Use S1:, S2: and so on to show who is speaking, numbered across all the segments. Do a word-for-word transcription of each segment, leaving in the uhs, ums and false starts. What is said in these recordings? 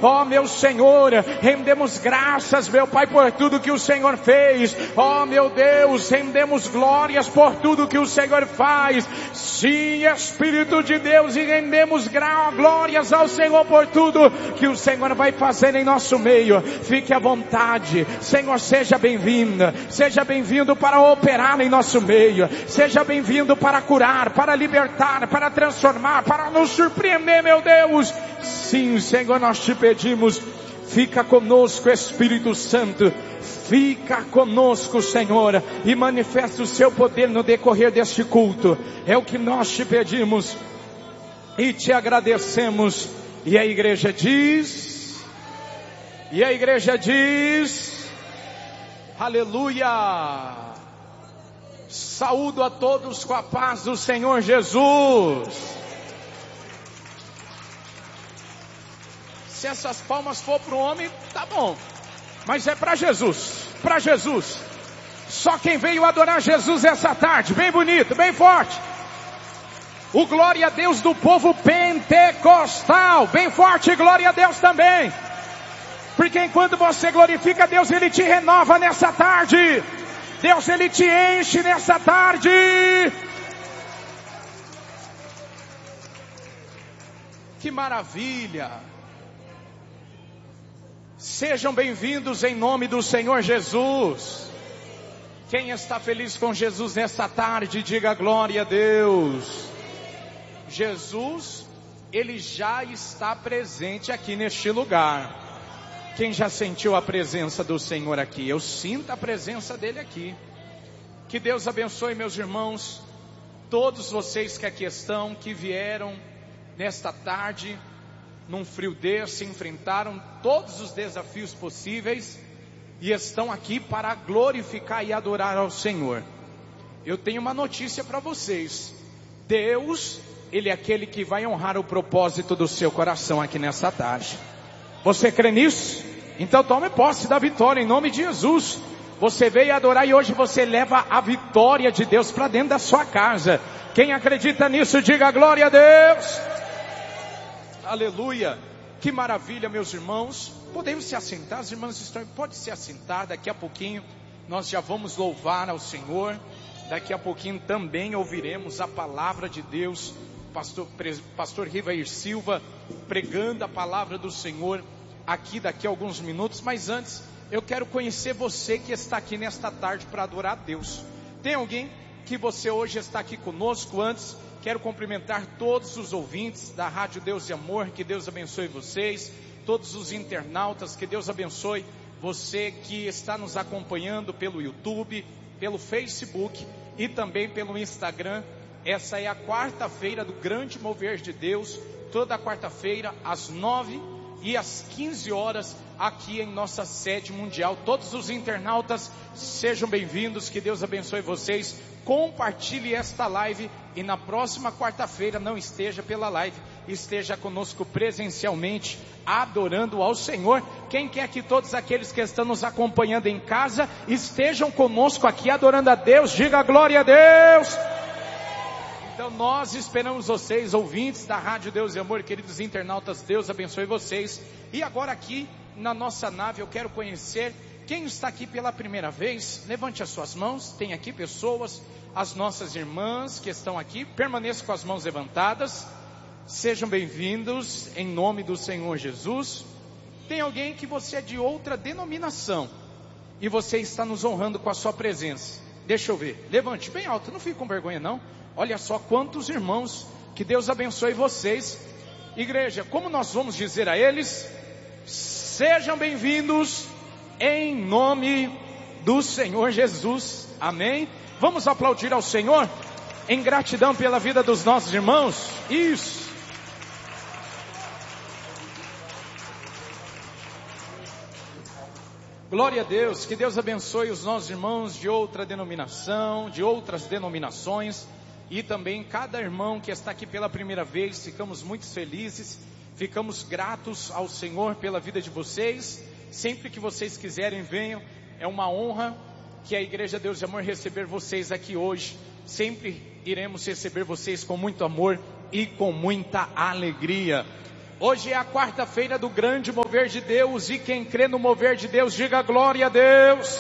S1: Ó meu Senhor, rendemos graças, meu Pai, por tudo que o Senhor fez. Ó meu Deus, rendemos glórias por tudo que o Senhor faz. Sim, Espírito de Deus, e rendemos glórias ao Senhor por tudo que o Senhor vai fazer em nosso meio. Fique à vontade, Senhor, seja bem-vinda, seja bem-vindo para operar em nosso meio, seja bem-vindo para curar, para libertar, para transformar, para nos surpreender, meu Deus. Sim, Senhor, nós te pedimos, fica conosco, Espírito Santo, fica conosco, Senhor, e manifesta o seu poder no decorrer deste culto. É o que nós te pedimos e te agradecemos. E a igreja diz, e a igreja diz, aleluia. Saúdo a todos com a paz do Senhor Jesus. Se essas palmas for para o homem, tá bom, mas é para Jesus, para Jesus. Só quem veio adorar Jesus essa tarde, bem bonito, bem forte. O glória a Deus do povo pentecostal, bem forte, glória a Deus também. Porque enquanto você glorifica a Deus, Ele te renova nessa tarde. Deus, Ele te enche nessa tarde. Que maravilha. Sejam bem-vindos em nome do Senhor Jesus. Quem está feliz com Jesus nessa tarde, diga glória a Deus. Jesus, Ele já está presente aqui neste lugar. Quem já sentiu a presença do Senhor aqui? Eu sinto a presença dEle aqui. Que Deus abençoe, meus irmãos, todos vocês que aqui estão, que vieram nesta tarde, num frio desse, enfrentaram todos os desafios possíveis e estão aqui para glorificar e adorar ao Senhor. Eu tenho uma notícia para vocês. Deus, Ele é aquele que vai honrar o propósito do seu coração aqui nessa tarde. Você crê nisso? Então tome posse da vitória em nome de Jesus. Você veio adorar e hoje você leva a vitória de Deus para dentro da sua casa. Quem acredita nisso, diga glória a Deus. Aleluia, que maravilha, meus irmãos. Podemos se assentar, as irmãs estão, pode se assentar. Daqui a pouquinho nós já vamos louvar ao Senhor. Daqui a pouquinho também ouviremos a palavra de Deus. Pastor, pastor Rivair Silva pregando a palavra do Senhor aqui daqui a alguns minutos. Mas antes, eu quero conhecer você que está aqui nesta tarde para adorar a Deus. Tem alguém que você hoje está aqui conosco? Antes, quero cumprimentar todos os ouvintes da Rádio Deus e Amor, que Deus abençoe vocês, todos os internautas, que Deus abençoe você que está nos acompanhando pelo YouTube, pelo Facebook e também pelo Instagram. Essa é a quarta-feira do grande mover de Deus, toda quarta-feira às nove e às quinze horas, aqui em nossa sede mundial. Todos os internautas, sejam bem-vindos, que Deus abençoe vocês. Compartilhe esta live e na próxima quarta-feira não esteja pela live, esteja conosco presencialmente, adorando ao Senhor. Quem quer que todos aqueles que estão nos acompanhando em casa estejam conosco aqui adorando a Deus, diga glória a Deus. Então nós esperamos vocês, ouvintes da Rádio Deus e Amor, queridos internautas, Deus abençoe vocês. E agora aqui na nossa nave eu quero conhecer quem está aqui pela primeira vez. Levante as suas mãos, tem aqui pessoas, as nossas irmãs que estão aqui, permaneçam com as mãos levantadas. Sejam bem-vindos em nome do Senhor Jesus. Tem alguém que você é de outra denominação e você está nos honrando com a sua presença? Deixa eu ver, levante bem alto, não fique com vergonha não. Olha só quantos irmãos, que Deus abençoe vocês. Igreja, como nós vamos dizer a eles? Sejam bem-vindos em nome do Senhor Jesus, amém? Vamos aplaudir ao Senhor em gratidão pela vida dos nossos irmãos. Isso. Glória a Deus, que Deus abençoe os nossos irmãos de outra denominação, de outras denominações, e também cada irmão que está aqui pela primeira vez. Ficamos muito felizes, ficamos gratos ao Senhor pela vida de vocês. Sempre que vocês quiserem, venham. É uma honra que a Igreja Deus de Amor receber vocês aqui hoje. Sempre iremos receber vocês com muito amor e com muita alegria. Hoje é a quarta-feira do grande mover de Deus, e quem crê no mover de Deus, diga glória a Deus.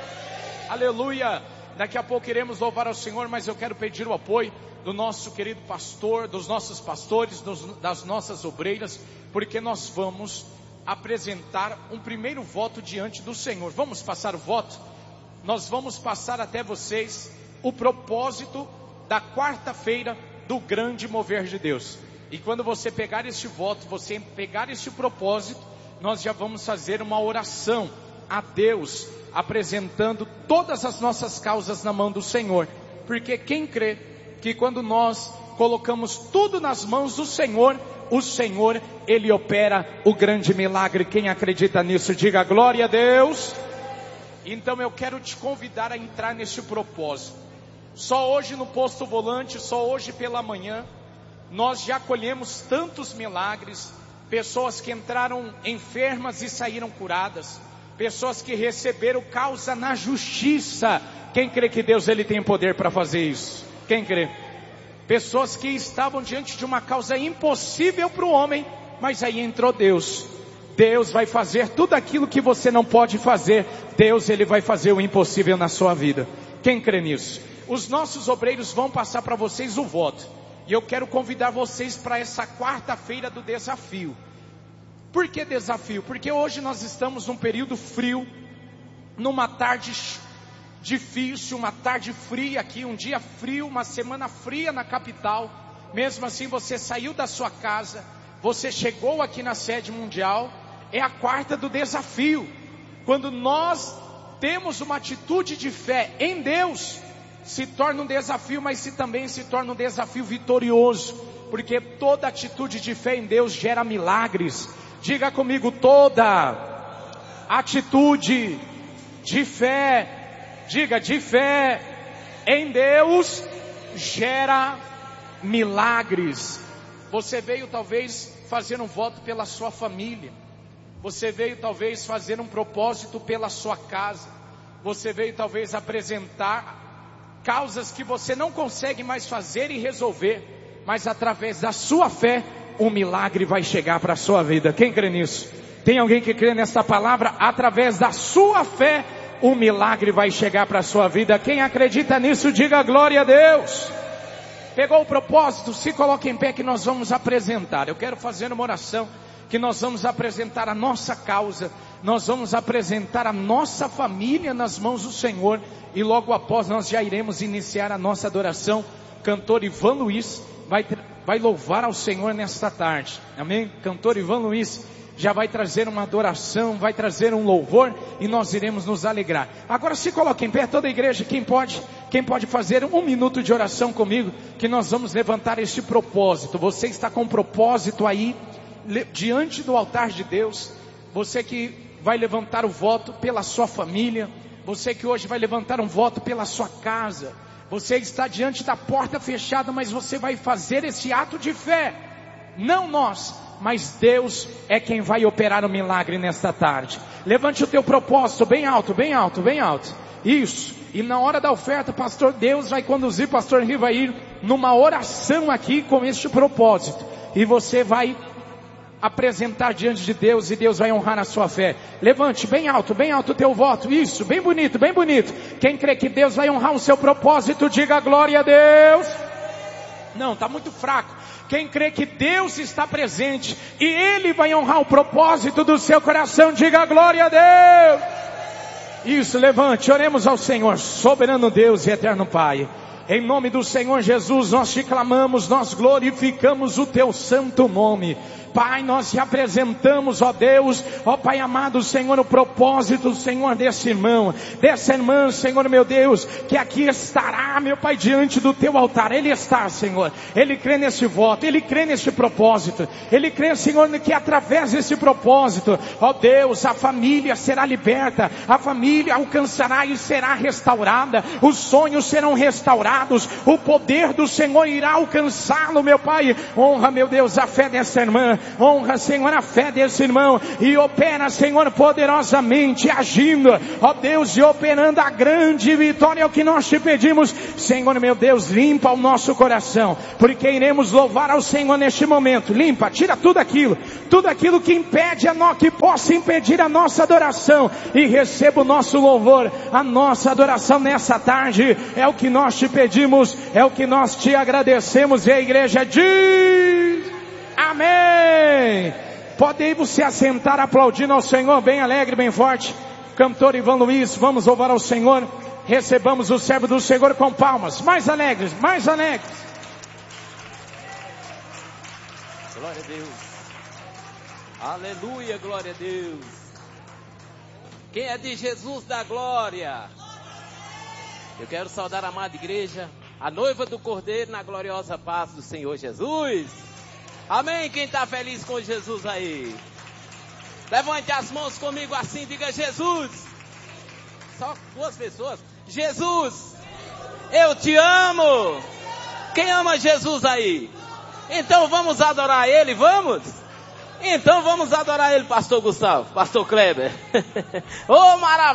S1: Aleluia. Daqui a pouco iremos louvar ao Senhor, mas eu quero pedir o apoio do nosso querido pastor, dos nossos pastores, dos, das nossas obreiras, porque nós vamos apresentar um primeiro voto diante do Senhor. Vamos passar o voto? Nós vamos passar até vocês o propósito da quarta-feira do grande mover de Deus. E quando você pegar este voto, você pegar este propósito, nós já vamos fazer uma oração a Deus, apresentando todas as nossas causas na mão do Senhor. Porque quem crê que quando nós colocamos tudo nas mãos do Senhor, o Senhor, Ele opera o grande milagre. Quem acredita nisso, diga glória a Deus. Então eu quero te convidar a entrar nesse propósito. Só hoje no Posto Volante, só hoje pela manhã, nós já colhemos tantos milagres. Pessoas que entraram enfermas e saíram curadas. Pessoas que receberam causa na justiça. Quem crê que Deus ele tem poder para fazer isso? Quem crê? Pessoas que estavam diante de uma causa impossível para o homem, mas aí entrou Deus. Deus vai fazer tudo aquilo que você não pode fazer. Deus ele vai fazer o impossível na sua vida. Quem crê nisso? Os nossos obreiros vão passar para vocês o voto. E eu quero convidar vocês para essa quarta-feira do desafio. Por que desafio? Porque hoje nós estamos num período frio, numa tarde difícil, uma tarde fria aqui, um dia frio, uma semana fria na capital. Mesmo assim você saiu da sua casa, você chegou aqui na sede mundial. É a quarta do desafio. Quando nós temos uma atitude de fé em Deus, se torna um desafio, mas se também se torna um desafio vitorioso, porque toda atitude de fé em Deus gera milagres. Diga comigo, toda atitude de fé, diga de fé em Deus gera milagres. Você veio talvez fazer um voto pela sua família, você veio talvez fazer um propósito pela sua casa, você veio talvez apresentar causas que você não consegue mais fazer e resolver, mas através da sua fé, um milagre vai chegar para a sua vida. Quem crê nisso? Tem alguém que crê nessa palavra? Através da sua fé, um milagre vai chegar para a sua vida. Quem acredita nisso, diga glória a Deus. Pegou o propósito? Se coloque em pé que nós vamos apresentar. Eu quero fazer uma oração, que nós vamos apresentar a nossa causa, nós vamos apresentar a nossa família nas mãos do Senhor. E logo após nós já iremos iniciar a nossa adoração. Cantor Ivan Luiz vai, vai louvar ao Senhor nesta tarde, amém? Cantor Ivan Luiz já vai trazer uma adoração, vai trazer um louvor, e nós iremos nos alegrar. Agora se coloque em pé toda a igreja, quem pode, quem pode fazer um minuto de oração comigo, que nós vamos levantar este propósito. Você está com um propósito aí, diante do altar de Deus. Você que vai levantar o voto pela sua família, você que hoje vai levantar um voto pela sua casa, você está diante da porta fechada, mas você vai fazer esse ato de fé. Não nós, mas Deus é quem vai operar o milagre nesta tarde. Levante o teu propósito bem alto, bem alto, bem alto. Isso. E na hora da oferta, pastor, Deus vai conduzir, pastor Henrique vai ir numa oração aqui com este propósito. E você vai apresentar diante de Deus, e Deus vai honrar a sua fé. Levante bem alto, bem alto o teu voto. Isso, bem bonito, bem bonito. Quem crê que Deus vai honrar o seu propósito, diga glória a Deus. Não, está muito fraco. Quem crê que Deus está presente e Ele vai honrar o propósito do seu coração, diga glória a Deus. Isso, levante, oremos ao Senhor. Soberano Deus e eterno Pai, em nome do Senhor Jesus, nós te clamamos, nós glorificamos o teu santo nome. Pai, nós te apresentamos, ó Deus, ó Pai amado, Senhor, o propósito, Senhor, desse irmão, dessa irmã, Senhor, meu Deus, que aqui estará, meu Pai, diante do teu altar. Ele está, Senhor, ele crê nesse voto, ele crê nesse propósito, ele crê, Senhor, que através desse propósito, ó Deus, a família será liberta, a família alcançará e será restaurada, os sonhos serão restaurados, o poder do Senhor irá alcançá-lo, meu Pai. Honra, meu Deus, a fé dessa irmã, Honra, Senhor, a fé desse irmão e opera, Senhor, poderosamente agindo, ó Deus, e operando a grande vitória, é o que nós te pedimos. Senhor, meu Deus, limpa o nosso coração, porque iremos louvar ao Senhor neste momento. Limpa, tira tudo aquilo, tudo aquilo que impede a nós, que possa impedir a nossa adoração, e receba o nosso louvor, a nossa adoração nessa tarde. É o que nós te pedimos, é o que nós te agradecemos. E a igreja diz amém. Pode você assentar aplaudindo ao Senhor, bem alegre, bem forte. Cantor Ivan Luiz, vamos louvar ao Senhor. Recebamos o servo do Senhor com palmas, mais alegres, mais alegres.
S2: Glória a Deus. Aleluia, glória a Deus. Quem é de Jesus dá glória. Eu quero saudar a amada igreja, a noiva do Cordeiro, na gloriosa paz do Senhor Jesus. Amém. Quem está feliz com Jesus aí? Levante as mãos comigo assim, diga: Jesus. Só duas pessoas. Jesus, eu te amo. Quem ama Jesus aí? Então vamos adorar Ele, vamos? Então vamos adorar Ele, pastor Gustavo, pastor Kleber. Oh, maravilha.